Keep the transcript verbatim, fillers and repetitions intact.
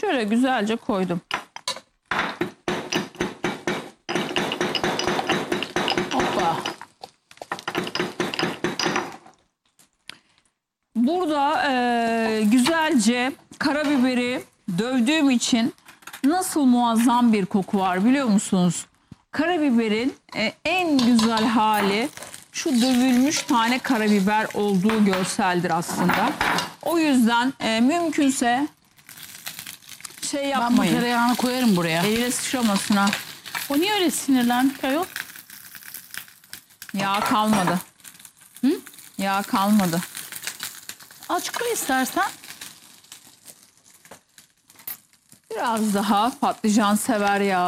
Şöyle güzelce koydum. Hoppa. Burada e, güzelce karabiberi dövdüğüm için nasıl muazzam bir koku var biliyor musunuz? Karabiberin e, en güzel hali şu dövülmüş tane karabiber olduğu görseldir aslında. O yüzden e, mümkünse şey Ben bu yapmayın. tereyağını koyarım buraya. Eliyle sıçramasın ha. O niye öyle sinirlendik ayol? Yağ kalmadı. Hı? Yağ kalmadı. Azıcık koy istersen. Biraz daha patlıcan sever yağ.